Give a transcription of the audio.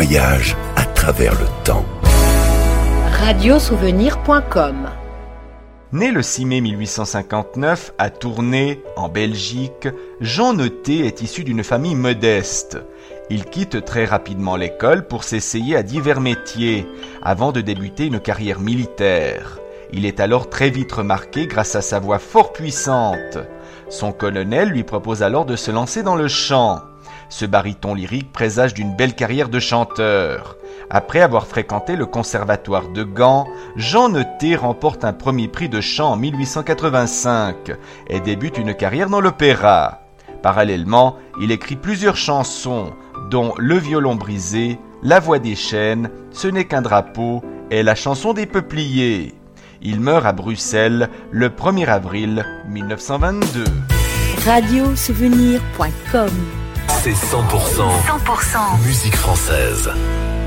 voyage à travers le temps. Radiosouvenir.com. Né le 6 mai 1859 à Tournai, en Belgique, Jean Neuté est issu d'une famille modeste. Il quitte très rapidement l'école pour s'essayer à divers métiers, avant de débuter une carrière militaire. Il est alors très vite remarqué grâce à sa voix fort puissante. Son colonel lui propose alors de se lancer dans le chant. Ce baryton lyrique présage d'une belle carrière de chanteur. Après avoir fréquenté le conservatoire de Gand, Jean Neuté remporte un premier prix de chant en 1885 et débute une carrière dans l'opéra. Parallèlement, il écrit plusieurs chansons, dont Le violon brisé, La voix des chênes, Ce n'est qu'un drapeau et La chanson des peupliers. Il meurt à Bruxelles le 1er avril 1922. Radiosouvenir.com. C'est 100% musique française.